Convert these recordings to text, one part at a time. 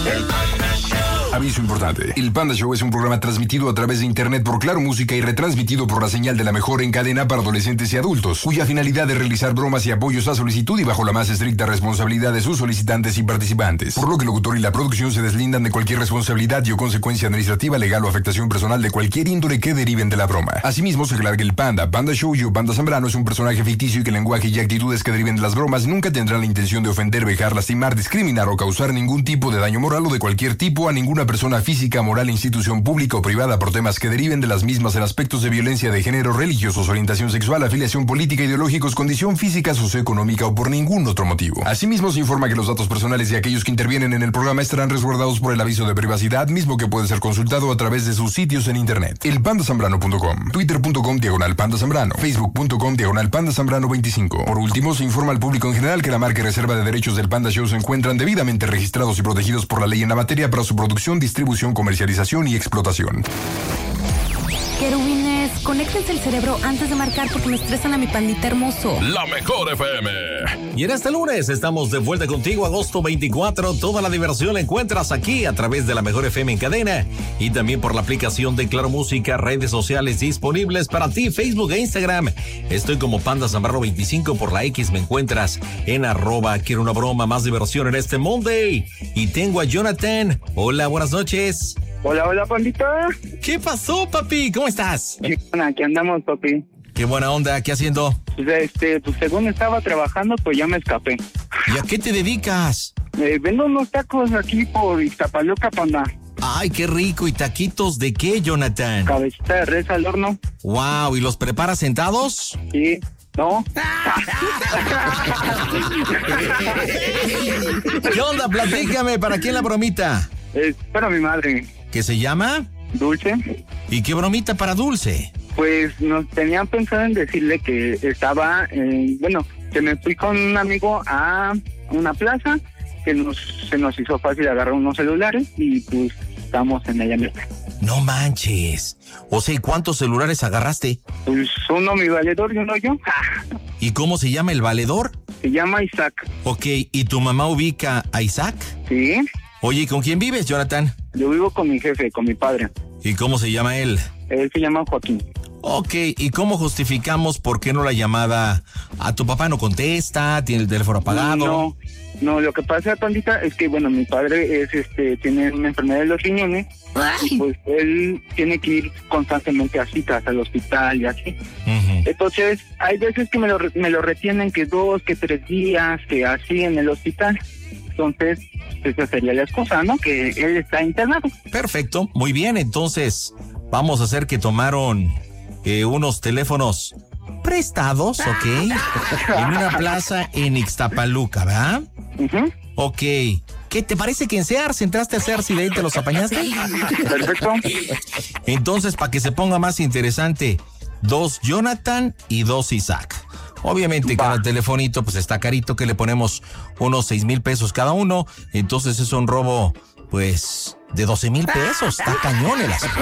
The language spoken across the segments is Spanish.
El Panda Show. Aviso importante. El Panda Show es un programa transmitido a través de internet por Claro Música y retransmitido por la señal de la mejor en cadena para adolescentes y adultos, cuya finalidad es realizar bromas y apoyos a solicitud y bajo la más estricta responsabilidad de sus solicitantes y participantes. Por lo que el locutor y la producción se deslindan de cualquier responsabilidad y o consecuencia administrativa, legal o afectación personal de cualquier índole que deriven de la broma. Asimismo, se aclara que el Panda Show y Panda Zambrano es un personaje ficticio y que el lenguaje y actitudes que deriven de las bromas nunca tendrán la intención de ofender, vejar, lastimar, discriminar o causar ningún tipo de daño moral o de cualquier tipo a ninguna persona física, moral, institución pública o privada por temas que deriven de las mismas en aspectos de violencia de género, religiosos, orientación sexual, afiliación política, ideológicos, condición física, socioeconómica o por ningún otro motivo. Asimismo, se informa que los datos personales de aquellos que intervienen en el programa estarán resguardados por el aviso de privacidad, mismo que puede ser consultado a través de sus sitios en internet. Elpandasambrano.com, twitter.com/pandazambrano, facebook.com/pandazambrano25. Por último, se informa al público en general que la marca y reserva de derechos del Panda Show se encuentran debidamente registrados y protegidos por la ley en la materia para su producción, distribución, comercialización y explotación. Querubines, conéctense el cerebro antes de marcar porque me estresan a mi pandita hermoso. La mejor FM. Y en este lunes estamos de vuelta contigo, agosto 24. Toda la diversión la encuentras aquí a través de la mejor FM en cadena y también por la aplicación de Claro Música, redes sociales disponibles para ti, Facebook e Instagram. Estoy como Panda Zambrano 25, por la X me encuentras en @quiero una broma, más diversión en este Monday. Y tengo a Jonathan. Hola, buenas noches. Hola, hola, pandita. ¿Qué pasó, papi? ¿Cómo estás? Aquí andamos, papi. Qué buena onda, ¿qué haciendo? Pues según estaba trabajando, pues ya me escapé. ¿Y a qué te dedicas? Vendo unos tacos aquí por Iztapaluca, panda. Ay, qué rico. ¿Y taquitos de qué, Jonathan? Cabecita de res al horno. Wow, ¿y los preparas sentados? Sí. ¿No? ¿Qué onda? Platícame, ¿para quién la bromita? Es para mi madre. ¿Qué se llama? Dulce. ¿Y qué bromita para Dulce? Pues nos tenían pensado en decirle que estaba, que me fui con un amigo a una plaza, que se nos hizo fácil agarrar unos celulares y pues estamos en ella misma. No manches. O sea, ¿y cuántos celulares agarraste? Pues uno mi valedor y uno yo. ¿Y cómo se llama el valedor? Se llama Isaac. Ok, ¿y tu mamá ubica a Isaac? Sí. Oye, ¿y con quién vives, Jonathan? Yo vivo con mi jefe, con mi padre. ¿Y cómo se llama él? Él se llama Joaquín. Ok, ¿y cómo justificamos por qué no la llamada a tu papá no contesta, tiene el teléfono apagado? No, lo que pasa, pandita, es que, mi padre tiene una enfermedad de los riñones. Y pues él tiene que ir constantemente a citas al hospital y así. Uh-huh. Entonces, hay veces que me lo retienen que 2, que 3 días, que así en el hospital. Entonces, esa sería la excusa, ¿no? Que él está internado. Perfecto, muy bien. Entonces, vamos a hacer que tomaron unos teléfonos prestados, ¿ok? En una plaza en Ixtapaluca, ¿verdad? Uh-huh. Ok. ¿Qué te parece que en Sears entraste a Sears y de ahí te los apañaste? Perfecto. Entonces, para que se ponga más interesante, 2 Jonathan y 2 Isaac. Obviamente cada telefonito pues está carito, que le ponemos unos 6,000 pesos cada uno. Entonces es un robo pues de 12,000 pesos. Está cañón el asunto.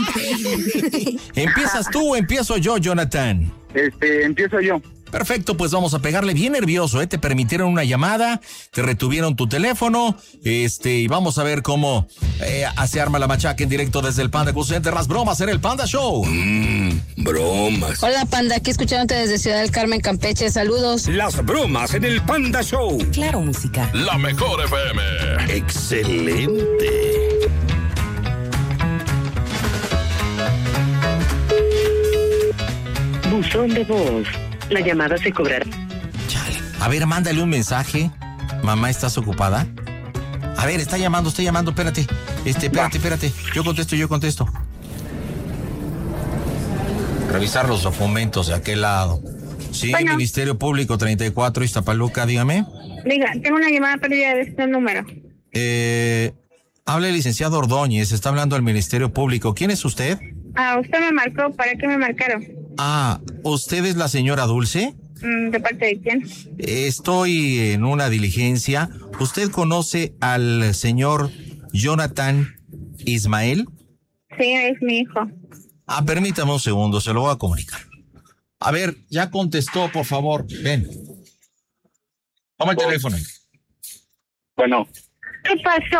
¿Empiezas tú o empiezo yo, Jonathan? Empiezo yo. Perfecto, pues vamos a pegarle bien nervioso, Te permitieron una llamada, te retuvieron tu teléfono, y vamos a ver cómo se arma la machaca en directo desde el Panda Center. Las bromas en el Panda Show. Bromas. Hola, Panda, aquí escuchándote desde Ciudad del Carmen, Campeche. Saludos. Las bromas en el Panda Show. Claro Música. La mejor FM. Excelente. Buzón de voz. La llamada se cobrará. Chale. A ver, mándale un mensaje. Mamá, ¿estás ocupada? A ver, está llamando, espérate. Espérate. Yo contesto. Revisar los documentos de aquel lado. Sí, bueno. Ministerio Público 34, Iztapaluca, dígame. Diga, tengo una llamada perdida de este número. Habla el licenciado Ordóñez, está hablando al Ministerio Público. ¿Quién es usted? Usted me marcó, ¿para qué me marcaron? ¿Usted es la señora Dulce? ¿De parte de quién? Estoy en una diligencia. ¿Usted conoce al señor Jonathan Ismael? Sí, es mi hijo. Permítame un segundo, se lo voy a comunicar. A ver, ya contestó, por favor. Ven. Toma el teléfono. Bueno. ¿Qué pasó?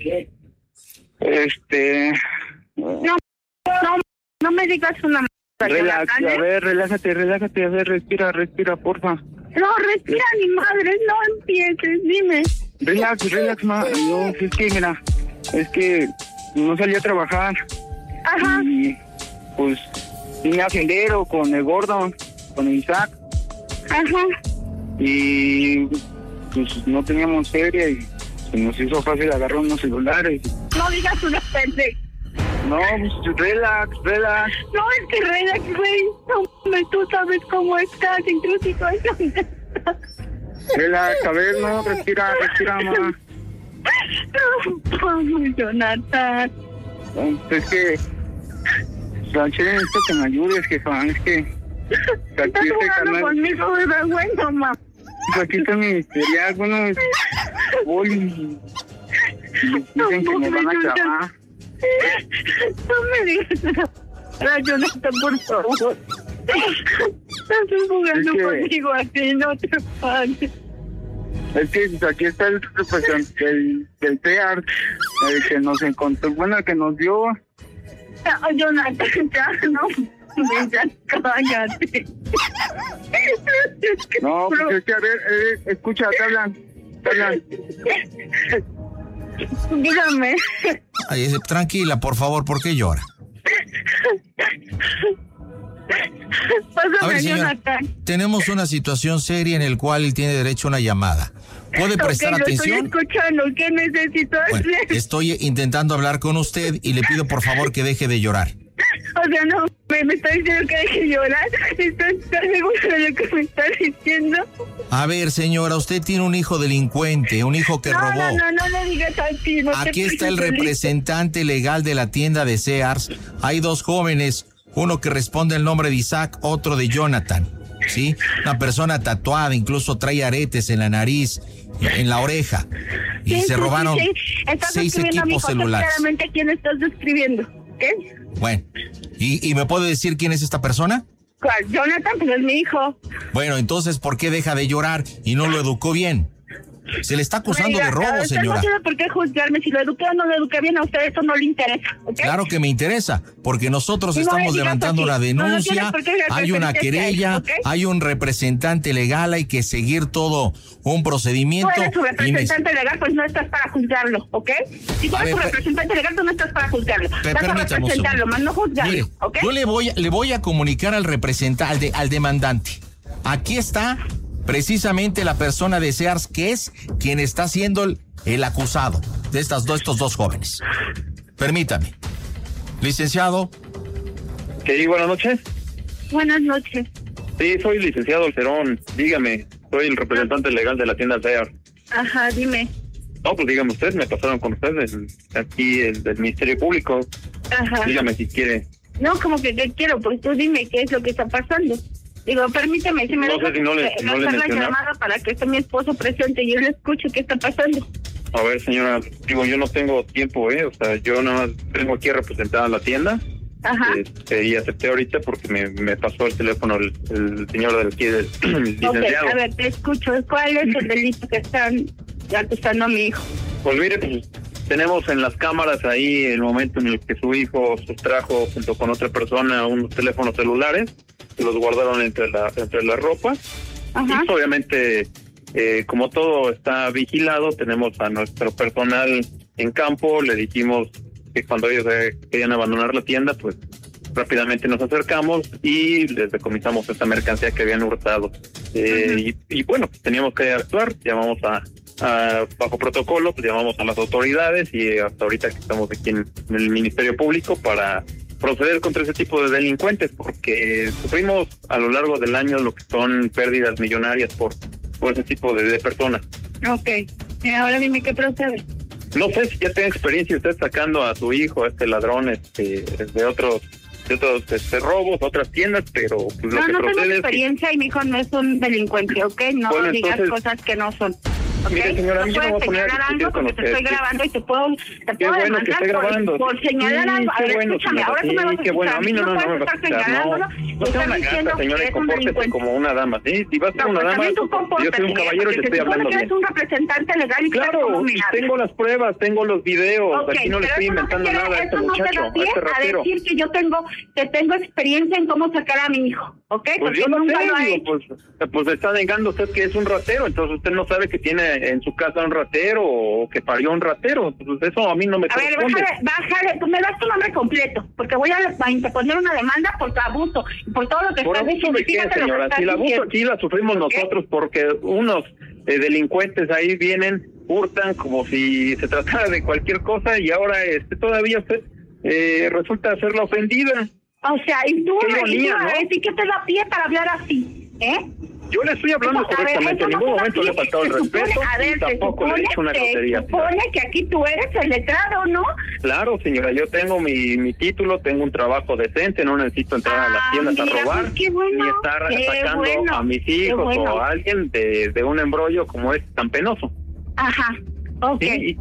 No me digas una m***. Relax, a ver, relájate, a ver, respira, porfa. No, respira ni madre, no empieces, dime. Relax, ma. No, es que, mira, no salí a trabajar. Ajá. Y, pues, vine a Sendero con el gordo, con el Isaac. Ajá. Y, pues, no teníamos feria y se nos hizo fácil agarrar unos celulares. No digas una pendeja. No, pues, relax. No, es que relax, güey. No, tú sabes cómo estás, incluso eso. Relax, a ver, no, respira, ma. No, Jonathan. Es que, Sánchez, necesito que me ayudes, jefa, es que... Estás jugando conmigo, ¿verdad, güey? No, mamá. Aquí está mi historial, bueno, boli. Dicen que me van a acabar. No me digas nada, Jonathan, por favor. Estás jugando conmigo aquí, no te pases. Es que aquí está el representante del TEAR, el que nos encontró, bueno, el que nos dio. Jonathan, ya no, ya cállate. No, pues es que a ver, escucha, te hablan. Dígame. Ay, tranquila, por favor, ¿por qué llora? A ver, señora, tenemos una situación seria en la cual él tiene derecho a una llamada. ¿Puede prestar atención? Estoy escuchando, ¿qué necesito hacer? Bueno, estoy intentando hablar con usted y le pido por favor que deje de llorar. O sea, no, me está diciendo que deje de llorar. ¿Estás seguro de lo que me está diciendo? A ver, señora, usted tiene un hijo delincuente, un hijo que robó. No le digas así. No. Aquí está el representante legal de la tienda de Sears. Hay dos jóvenes, uno que responde el nombre de Isaac, otro de Jonathan. ¿Sí? Una persona tatuada, incluso trae aretes en la nariz, en la oreja. Y se robaron 6 equipos celulares. Claramente quién estás describiendo, ¿qué? Bueno, ¿y me puede decir quién es esta persona? ¿Cuál? Jonathan, pues es mi hijo. Bueno, entonces, ¿por qué deja de llorar y no lo educó bien? Se le está acusando de robo, señora. No tiene por qué juzgarme. Si lo eduqué o no lo eduqué bien, a usted eso no le interesa, ¿ok? Claro que me interesa, porque nosotros estamos levantando una denuncia, hay una querella, hay un representante legal, hay que seguir todo un procedimiento. Tú eres su representante legal, pues no estás para juzgarlo, ¿ok? Si tú eres su representante legal, tú no estás para juzgarlo. Vas a representarlo, más no juzgarlo. Mire, ¿ok? Yo le voy a comunicar al representante, al demandante. Aquí está precisamente la persona de Sears, que es quien está siendo el acusado de estos dos jóvenes. Permítame. Licenciado. Sí, buenas noches. Buenas noches. Sí, soy licenciado Alcerón. Dígame, soy el representante legal de la tienda Sears. Ajá, dime. No, pues dígame usted, me pasaron con ustedes aquí del Ministerio Público. Ajá. Dígame si quiere. No, como que ¿qué quiero? Pues tú dime qué es lo que está pasando. Digo, permíteme, si me no sé si no le la llamada para que esté mi esposo presente y yo le escucho qué está pasando. A ver, señora, digo, yo no tengo tiempo, o sea, yo nada más tengo aquí representada la tienda. Ajá. Y acepté ahorita porque me pasó el teléfono el señor del aquí, el licenciado. Okay, a ver, te escucho. ¿Cuál es el delito que están acusando a mi hijo? Pues mire, pues tenemos en las cámaras ahí el momento en el que su hijo sustrajo junto con otra persona unos teléfonos celulares, que los guardaron entre la ropa. Ajá. Y obviamente, como todo está vigilado, tenemos a nuestro personal en campo, le dijimos que cuando ellos querían abandonar la tienda, pues rápidamente nos acercamos y les decomisamos esta mercancía que habían hurtado. Y bueno, teníamos que actuar, llamamos bajo protocolo, pues llamamos a las autoridades y hasta ahorita que estamos aquí en el Ministerio Público para proceder contra ese tipo de delincuentes, porque sufrimos a lo largo del año lo que son pérdidas millonarias por ese tipo de personas. Ok, ahora dime qué procede. No sé si ya tiene experiencia usted sacando a su hijo, ladrón, de otros robos, otras tiendas, pero pues, lo que no procede tengo es experiencia y mi hijo no es un delincuente, ¿ok? No digas cosas que no son. Mire, señora, a mí no me voy a poner a discutir con usted. Te estoy grabando y te puedo qué bueno que esté grabando. por señalar algo. A ver, escúchame, ahora tú me vas a qué bueno, a mí no me vas a escuchar, no sea una gata, señora, y compórtese como una dama, ¿sí? Si vas a ser una dama, yo soy un caballero y te estoy hablando bien. Eres un representante legal y claro, tengo las pruebas, tengo los videos, aquí no le estoy inventando nada a este muchacho, a este ratero. A decir que yo tengo experiencia en cómo sacar a mi hijo, ¿ok? Pues yo no sé, digo, pues está negando usted que es un ratero, entonces usted no sabe que tiene en su casa un ratero o que parió un ratero, pues eso a mí no me corresponde. A ver, bájale, tú me das tu nombre completo, porque voy a interponer una demanda por tu abuso y por todo lo que ¿por estás diciendo. ¿Por abuso de qué, señora? Si el abuso aquí la sufrimos nosotros porque unos delincuentes ahí vienen, hurtan como si se tratara de cualquier cosa y ahora todavía usted resulta ser la ofendida. O sea, y tú qué ironía, ¿no? ¿Y qué te da pie para hablar así? Yo le estoy hablando correctamente, en ningún momento le he faltado el respeto y tampoco le he dicho una grosería. Se supone que aquí tú eres el letrado, ¿no? Claro, señora, yo tengo mi título, tengo un trabajo decente, no necesito entrar a las tiendas a robar, ni estar sacando a mis hijos o a alguien de un embrollo como es tan penoso. Ajá, ok.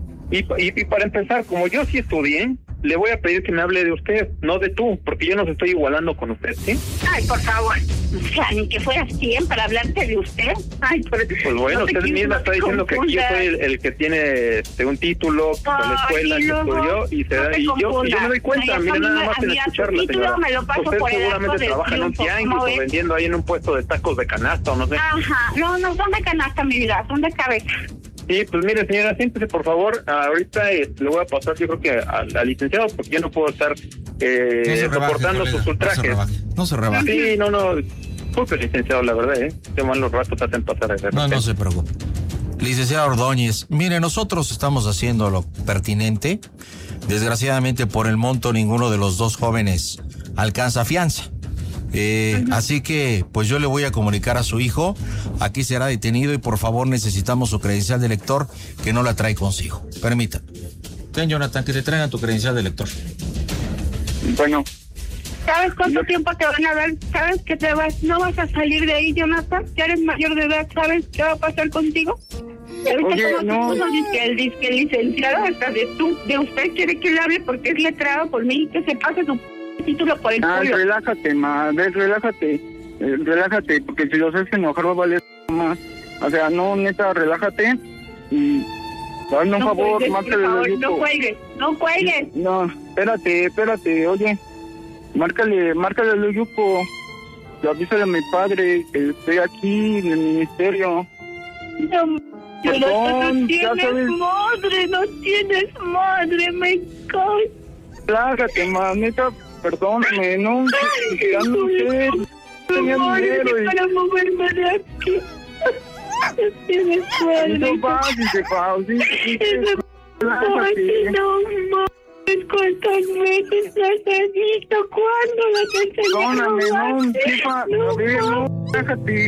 Y para empezar, como yo sí estudié, le voy a pedir que me hable de usted, no de tú, porque yo no se estoy igualando con usted, ¿sí? Ay, por favor. O sea, ni que fueras 100 para hablarte de usted. Ay, pues bueno, usted misma está diciendo que aquí yo soy el que tiene un título de la escuela que estudió y yo me doy cuenta, mire, nada más en escucharla, señora. Usted seguramente trabaja en un tianguis o vendiendo ahí en un puesto de tacos de canasta o no sé. Ajá, no son de canasta, mi vida, son de cabeza. Sí, pues mire, señora, siéntese, por favor. Ahorita le voy a pasar, yo creo que al licenciado, porque yo no puedo estar soportando sus ultrajes. No se rebaje. Sí, no. Disculpe, licenciado, la verdad, Qué malos ratos hacen pasar. No se preocupe. Licenciado Ordóñez, mire, nosotros estamos haciendo lo pertinente. Desgraciadamente, por el monto, ninguno de los dos jóvenes alcanza fianza. Así que pues yo le voy a comunicar a su hijo, aquí será detenido y por favor necesitamos su credencial de lector que no la trae consigo. Permita. Ten, Jonathan, que te traigan tu credencial de lector. Bueno. ¿Sabes cuánto tiempo te van a dar? ¿Sabes que no vas a salir de ahí, Jonathan? Ya eres mayor de edad, ¿sabes qué va a pasar contigo? Oye, no. El licenciado hasta de usted quiere que le hable porque es letrado por mí, que se pase su título por el culo. Relájate, relájate, porque si los haces enojar va a valer más. O sea, no, neta, relájate y dame un favor, márcale al grupo. No cuelgues. No, espérate, oye, márcale al grupo, avísale a mi padre que estoy aquí en el ministerio. No tienes madre, me cago. Relájate, neta. Perdóname, no, ya no sé, tenía dinero y... para moverme de aquí. Tienes suerte. No vas, no mames, ¿cuántas veces las has visto? ¿Cuándo las has enseñado? Perdóname, no, jefa, a ver, no, déjate.